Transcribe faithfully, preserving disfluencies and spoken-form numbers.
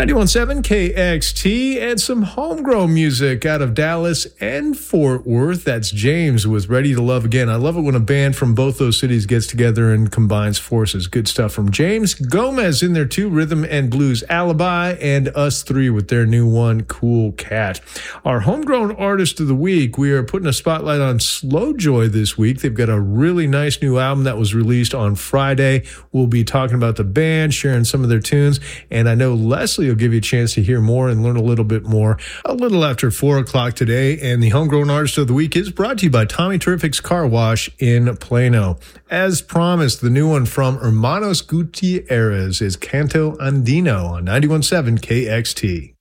ninety-one point seven K X T and some homegrown music out of Dallas and Fort Worth. That's James with Ready to Love Again. I love it when a band from both those cities gets together and combines forces. Good stuff from James. Gomez in there too, Rhythm and Blues Alibi, and Us Three with their new one, Cool Cat. Our homegrown artist of the week, we are putting a spotlight on Slow Joy this week. They've got a really nice new album that was released on Friday. We'll be talking about the band, sharing some of their tunes, and I know Leslie will give you a chance to hear more and learn a little bit more a little after four o'clock today. And the Homegrown Artist of the Week is brought to you by Tommy Terrific's Car Wash in Plano. As promised, the new one from Hermanos Gutierrez is Canto Andino on ninety-one point seven K X T.